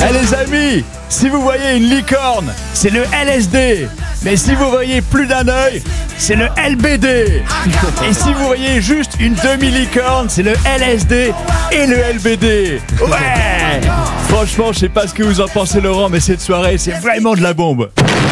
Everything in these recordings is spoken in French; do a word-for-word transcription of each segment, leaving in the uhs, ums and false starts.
Eh les amis, si vous voyez une licorne, c'est le L S D. Mais si vous voyez plus d'un œil, c'est le L B D. Et si vous voyez juste une demi-licorne, c'est le L S D et le L B D. Ouais. Franchement, je sais pas ce que vous en pensez, Laurent, mais cette soirée, c'est vraiment de la bombe.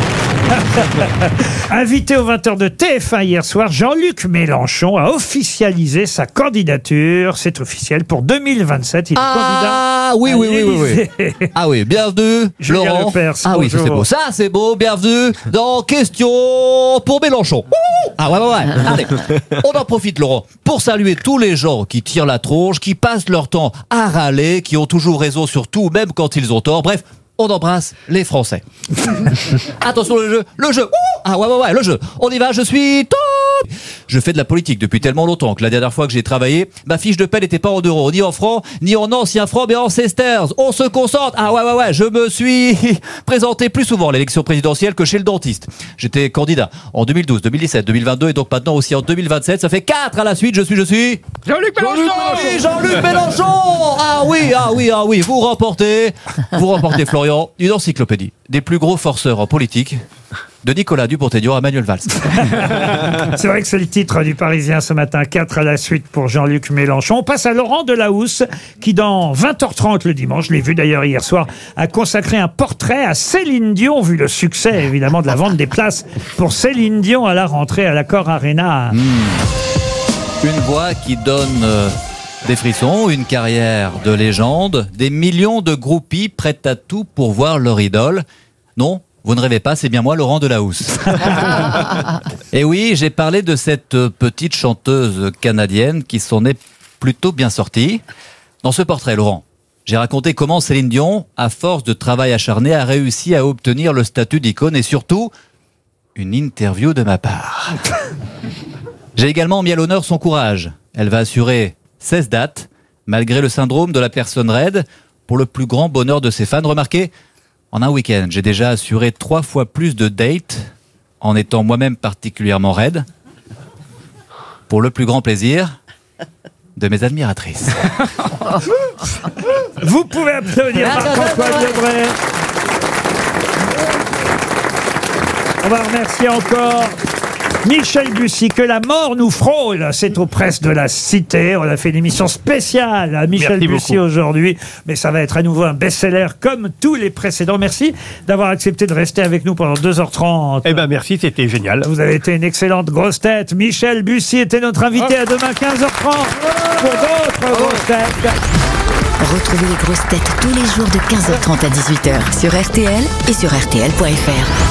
Invité aux vingt heures de T F un hier soir, Jean-Luc Mélenchon a officialisé sa candidature. C'est officiel pour deux mille vingt-sept. Il est Ah candidat oui, à oui, oui, oui, l'Élysée. oui. Ah oui, bienvenue, Julien Laurent. Lepers, Ah oui, ça c'est bonjour. beau. Ça c'est beau, bienvenue dans Question pour Mélenchon. Ouh ah ouais, ouais, ouais. Allez, on en profite, Laurent, pour saluer tous les gens qui tirent la tronche, qui passent leur temps à râler, qui ont toujours raison sur tout, même quand ils ont tort. Bref, on embrasse les Français. Attention le jeu, le jeu. Ouh ah ouais, ouais, ouais, le jeu. On y va, je suis top. Je fais de la politique depuis tellement longtemps que la dernière fois que j'ai travaillé, ma fiche de paie n'était pas en euros, ni en francs, ni en anciens francs, mais en sesterces. On se concentre. Ah ouais, ouais, ouais, je me suis présenté plus souvent à l'élection présidentielle que chez le dentiste. J'étais candidat en deux mille douze, deux mille dix-sept, deux mille vingt-deux et donc maintenant aussi en deux mille vingt-sept. Ça fait quatre à la suite. Je suis, je suis... Jean-Luc Mélenchon. Oui, Jean-Luc Mélenchon. Ah oui, ah oui, ah oui. Vous remportez, vous remportez, Florian, une encyclopédie des plus gros forceurs en politique. De Nicolas Dupont-Aignan à Manuel Valls. C'est vrai que c'est le titre du Parisien ce matin, quatre à la suite pour Jean-Luc Mélenchon. On passe à Laurent Delahousse, qui dans vingt heures trente le dimanche, je l'ai vu d'ailleurs hier soir, a consacré un portrait à Céline Dion, vu le succès évidemment de la vente des places pour Céline Dion à la rentrée à l'Accor Arena. Mmh. Une voix qui donne euh, des frissons, une carrière de légende, des millions de groupies prêtes à tout pour voir leur idole. Non, vous ne rêvez pas, c'est bien moi, Laurent Delahousse. Et oui, j'ai parlé de cette petite chanteuse canadienne qui s'en est plutôt bien sortie. Dans ce portrait, Laurent, j'ai raconté comment Céline Dion, à force de travail acharné, a réussi à obtenir le statut d'icône et surtout, une interview de ma part. J'ai également mis à l'honneur son courage. Elle va assurer seize dates, malgré le syndrome de la personne raide, pour le plus grand bonheur de ses fans. Remarquez, en un week-end, j'ai déjà assuré trois fois plus de dates, en étant moi-même particulièrement raide, pour le plus grand plaisir de mes admiratrices. Vous pouvez applaudir Marc-Antoine Lebré. On va remercier encore Michel Bussy, que la mort nous frôle. C'est aux presses de la Cité. On a fait une émission spéciale à Michel Merci Bussy beaucoup. aujourd'hui. Mais ça va être à nouveau un best-seller comme tous les précédents. Merci d'avoir accepté de rester avec nous pendant deux heures trente. Eh ben merci, c'était génial. Vous avez été une excellente grosse tête. Michel Bussy était notre invité. À demain quinze heures trente pour d'autres grosses têtes. Retrouvez les grosses têtes tous les jours de quinze heures trente à dix-huit heures sur R T L et sur R T L point F R.